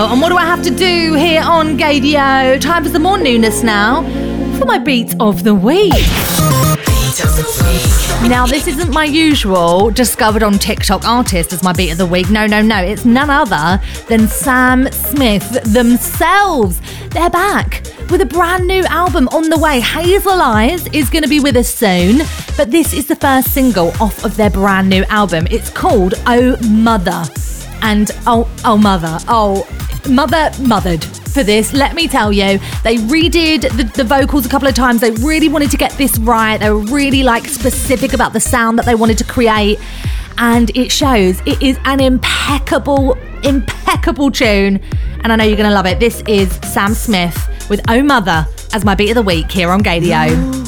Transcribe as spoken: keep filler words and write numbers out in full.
And what do I have to do here on Gadio? Time for some more newness now for my beat of the week. Now, this isn't my usual discovered on TikTok artist as my beat of the week. No, no, no. It's none other than Sam Smith themselves. They're back with a brand new album on the way. Hazel Eyes is going to be with us soon, but this is the first single off of their brand new album. It's called Oh Mother. And oh, oh mother, oh, mother, mothered for this. Let me tell you, they redid the, the vocals a couple of times. They really wanted to get this right. They were really like specific about the sound that they wanted to create. And it shows. It is an impeccable, impeccable tune. And I know you're going to love it. This is Sam Smith with Oh Mother as my beat of the week here on Gadio.